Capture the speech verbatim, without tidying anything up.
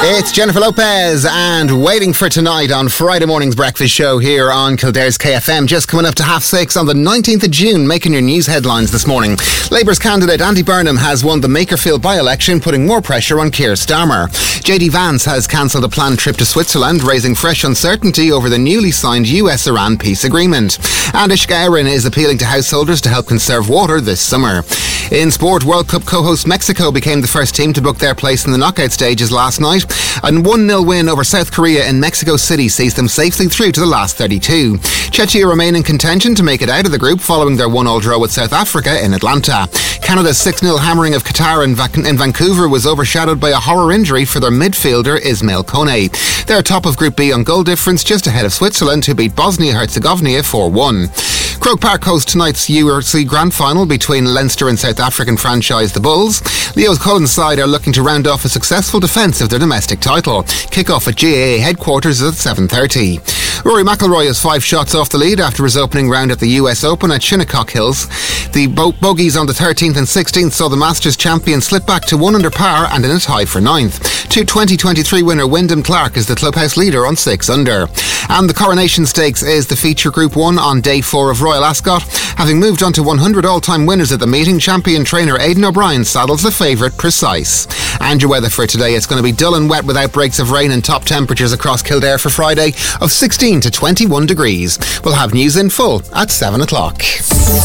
It's Jennifer Lopez and Waiting for Tonight on Friday morning's breakfast show here on Kildare's K F M. Just coming up to half six on the nineteenth of June, making your news headlines this morning. Labour's candidate Andy Burnham has won the Makerfield by-election, putting more pressure on Keir Starmer. J D Vance has cancelled a planned trip to Switzerland, raising fresh uncertainty over the newly signed U S Iran peace agreement. And Ishka Erin is appealing to householders to help conserve water this summer. In sport, World Cup co-host Mexico became the first team to book their place in the knockout stages last night. A one nil win over South Korea in Mexico City sees them safely through to the last thirty-two. Czechia remain in contention to make it out of the group following their one all draw with South Africa in Atlanta. Canada's six nil hammering of Qatar in, Vac- in Vancouver was overshadowed by a horror injury for their midfielder Ismail Kone. They're top of Group B on goal difference, just ahead of Switzerland, who beat Bosnia-Herzegovina four one. Croke Park hosts tonight's U R C Grand Final between Leinster and South African franchise the Bulls. Leo Cullen's side are looking to round off a successful defence of their domestic title. Kick-off at G A A headquarters is at seven thirty. Rory McIlroy has five shots off the lead after his opening round at the U S Open at Shinnecock Hills. The bo- bogeys on the thirteenth and sixteenth saw the Masters champion slip back to one under par and in a tie for ninth. To twenty twenty-three winner Wyndham Clark is the clubhouse leader on six under. And the Coronation Stakes is the feature Group one on day four of Royal Ascot. Having moved on to one hundred all-time winners at the meeting, champion trainer Aidan O'Brien saddles the favourite Precise. And your weather for today, it's going to be dull and wet with outbreaks of rain and top temperatures across Kildare for Friday of sixteen to twenty-one degrees. We'll have news in full at seven o'clock.